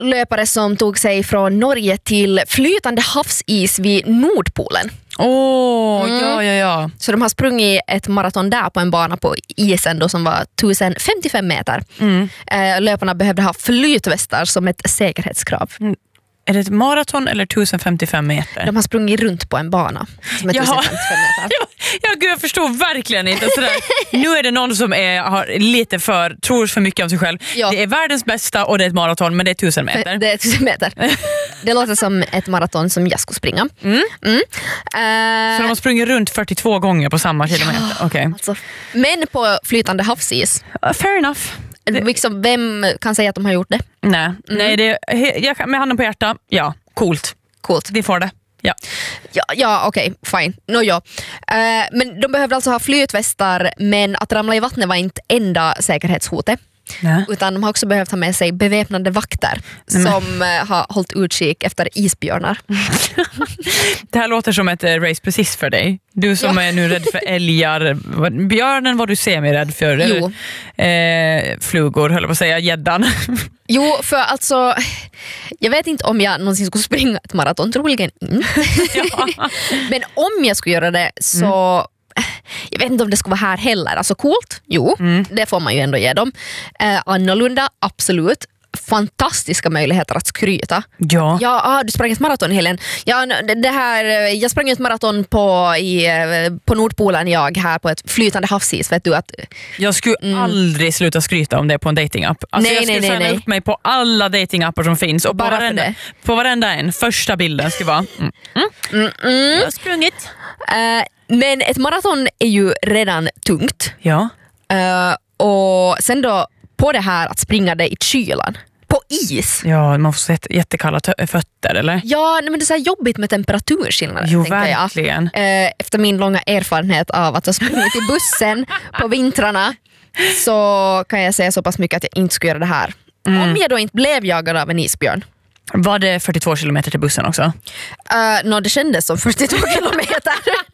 löpare som tog sig från Norge till flytande havsis vid Nordpolen. Ja. Så de har sprungit ett maraton där på en bana på isen då, som var 1055 meter. Löparna behövde ha flytvästar som ett säkerhetskrav. Är det ett maraton eller 1055 meter? De har sprungit runt på en bana som är 1055 meter. Gud, jag förstår verkligen inte sådär. Nu är det någon som tror för mycket om sig själv. Ja. Det är världens bästa och det är ett maraton, men det är 1000 meter. Det är 1000 meter. Det låter som ett maraton som jag skulle springa. Så de har sprungit runt 42 gånger på samma kilometer. Okay. Alltså, men på flytande havsis. Fair enough. Liksom, vem kan säga att de har gjort det? Nej, jag kan, med handen på hjärta. Ja, coolt. Vi får det. Ja, okej, fine. Men de behövde alltså ha flytvästar, men att ramla i vattnet var inte enda säkerhetshotet. Nej. Utan de har också behövt ha med sig beväpnade vakter som har hållit utkik efter isbjörnar. Det här låter som ett race precis för dig. Du som är nu rädd för älgar. Björnen var du semi-rädd för. Jo. Flugor, höll jag på att säga, gäddan. Jo, för alltså jag vet inte om jag någonsin skulle springa ett maraton, troligen inte. Men om jag skulle göra det så jag vet inte om det skulle vara här heller. Alltså coolt, det får man ju ändå ge dem. Annorlunda, absolut. Fantastiska möjligheter att skryta. Ja, du sprang ett maraton, Helen. Ja, jag sprang ett maraton på Nordpolen, jag här på ett flytande havsis, vet du att jag skulle aldrig sluta skryta om det på en datingapp. Alltså jag skulle signa upp mig på alla datingappar som finns och på varenda en första bilden ska vara jag har sprungit. Men ett maraton är ju redan tungt. Ja. Och sen då på det här att springa det i kylan på is. Ja, man får så jättekalla fötter, eller? Ja, men det är så här jobbigt med temperaturskillnader. Jo, verkligen. Efter min långa erfarenhet av att ha sprungit i bussen på vintrarna så kan jag säga så pass mycket att jag inte skulle göra det här. Om jag då inte blev jagad av en isbjörn. Var det 42 kilometer till bussen också? Det kändes som 42 kilometer.